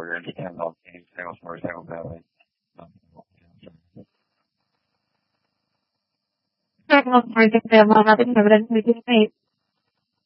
order and depends on any sales motorcycle belly. Second market natin evidence with